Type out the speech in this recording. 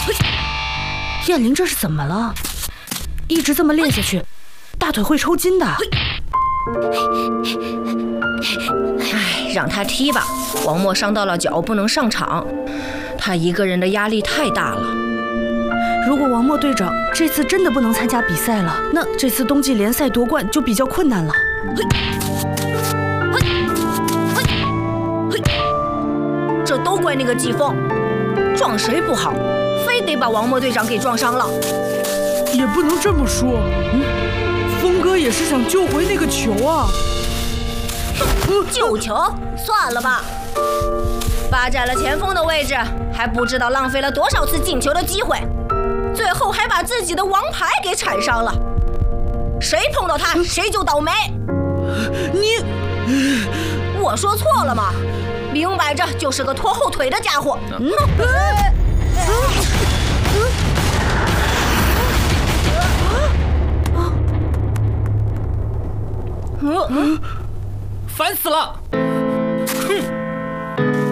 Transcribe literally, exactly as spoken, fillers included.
燕玲这是怎么了？一直这么练下去，大腿会抽筋的。 唉，让他踢吧。王默伤到了脚，不能上场，他一个人的压力太大了。 如果王默队长这次真的不能参加比赛了，那这次冬季联赛夺冠就比较困难了。 这都怪那个季风，撞谁不好，非得把王默队长给撞伤了。 也不能这么说，嗯，峰哥也是想救回那个球啊。 救球？算了吧，霸占了前锋的位置，还不知道浪费了多少次进球的机会，最后还把自己的王牌给铲伤了。谁碰到他，谁就倒霉。 你， 我说错了吗？明摆着就是个拖后腿的家伙。嗯烦死了！